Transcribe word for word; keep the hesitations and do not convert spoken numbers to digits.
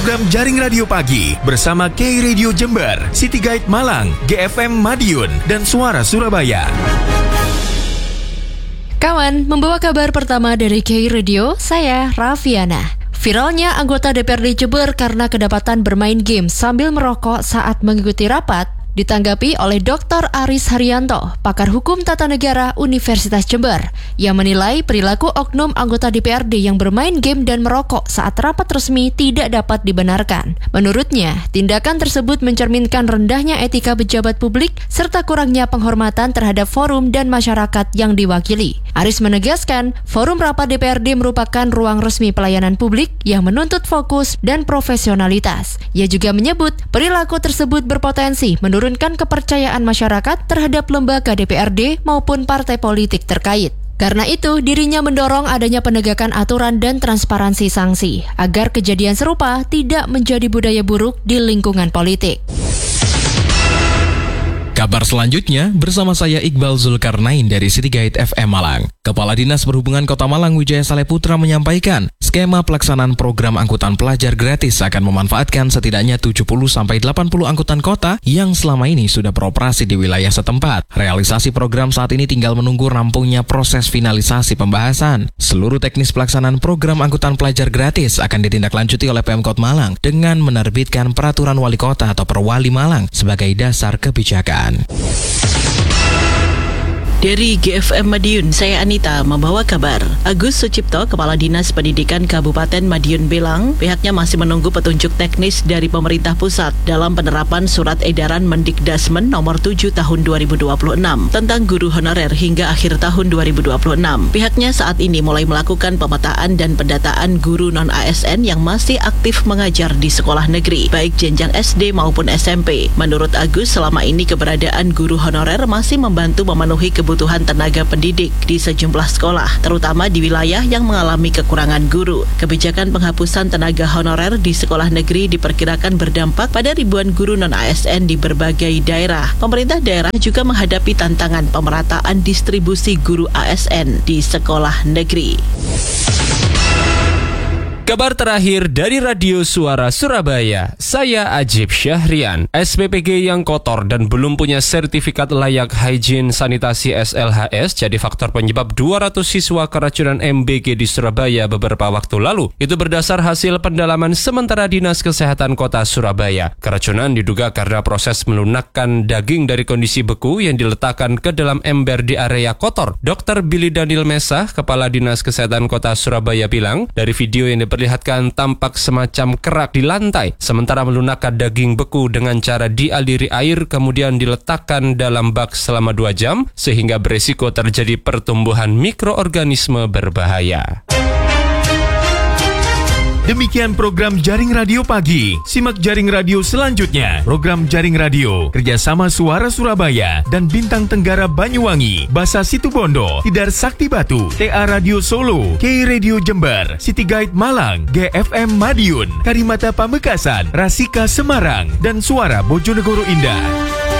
program Jaring Radio Pagi bersama K Radio Jember, City Guide Malang, G F M Madiun, dan Suara Surabaya. Kawan, membawa kabar pertama dari K Radio, saya Raffiana. Viralnya anggota D P R D Jember karena kedapatan bermain game sambil merokok saat mengikuti rapat, ditanggapi oleh Doktor Aris Haryanto, pakar hukum tata negara Universitas Jember, yang menilai perilaku oknum anggota D P R D yang bermain game dan merokok saat rapat resmi tidak dapat dibenarkan. Menurutnya, tindakan tersebut mencerminkan rendahnya etika pejabat publik serta kurangnya penghormatan terhadap forum dan masyarakat yang diwakili. Aris menegaskan, forum rapat D P R D merupakan ruang resmi pelayanan publik yang menuntut fokus dan profesionalitas. Ia juga menyebut perilaku tersebut berpotensi menurut menurunkan kepercayaan masyarakat terhadap lembaga D P R D maupun partai politik terkait. Karena itu, dirinya mendorong adanya penegakan aturan dan transparansi sanksi, agar kejadian serupa tidak menjadi budaya buruk di lingkungan politik. Kabar selanjutnya bersama saya Iqbal Zulkarnain dari City Guide F M Malang. Kepala Dinas Perhubungan Kota Malang Wijaya Saleputra menyampaikan, skema pelaksanaan program angkutan pelajar gratis akan memanfaatkan setidaknya tujuh puluh sampai delapan puluh angkutan kota yang selama ini sudah beroperasi di wilayah setempat. Realisasi program saat ini tinggal menunggu rampungnya proses finalisasi pembahasan. Seluruh teknis pelaksanaan program angkutan pelajar gratis akan ditindaklanjuti oleh Pemkot Malang dengan menerbitkan peraturan wali kota atau Perwali Malang sebagai dasar kebijakan. Dari G F M Madiun, saya Anita membawa kabar. Agus Sucipto, Kepala Dinas Pendidikan Kabupaten Madiun bilang, pihaknya masih menunggu petunjuk teknis dari pemerintah pusat dalam penerapan Surat Edaran Mendikdasmen nomor tujuh tahun dua ribu dua puluh enam tentang guru honorer hingga akhir tahun dua ribu dua puluh enam. Pihaknya saat ini mulai melakukan pemetaan dan pendataan guru non-A S N yang masih aktif mengajar di sekolah negeri, baik jenjang S D maupun S M P. Menurut Agus, selama ini keberadaan guru honorer masih membantu memenuhi kebutuhan kebutuhan tenaga pendidik di sejumlah sekolah, terutama di wilayah yang mengalami kekurangan guru. Kebijakan penghapusan tenaga honorer di sekolah negeri diperkirakan berdampak pada ribuan guru non-A S N di berbagai daerah. Pemerintah daerah juga menghadapi tantangan pemerataan distribusi guru A S N di sekolah negeri. Kabar terakhir dari Radio Suara Surabaya, saya Ajib Syahrian. S P P G yang kotor dan belum punya sertifikat layak hygiene sanitasi S L H S jadi faktor penyebab dua ratus siswa keracunan M B G di Surabaya beberapa waktu lalu. Itu berdasar hasil pendalaman sementara Dinas Kesehatan Kota Surabaya. Keracunan diduga karena proses melunakkan daging dari kondisi beku yang diletakkan ke dalam ember di area kotor. Dokter Billy Daniel Mesah, Kepala Dinas Kesehatan Kota Surabaya bilang, dari video yang diperlihatkan tampak semacam kerak di lantai, sementara melunakkan daging beku dengan cara dialiri air kemudian diletakkan dalam bak selama dua jam sehingga berisiko terjadi pertumbuhan mikroorganisme berbahaya. Demikian program Jaring Radio Pagi. Simak Jaring Radio selanjutnya. Program Jaring Radio kerjasama Suara Surabaya dan Bintang Tenggara Banyuwangi, Basa Situbondo, Tidar Sakti Batu, T A Radio Solo, K Radio Jember, City Guide Malang, G F M Madiun, Karimata Pamekasan, Rasika Semarang, dan Suara Bojonegoro Indah.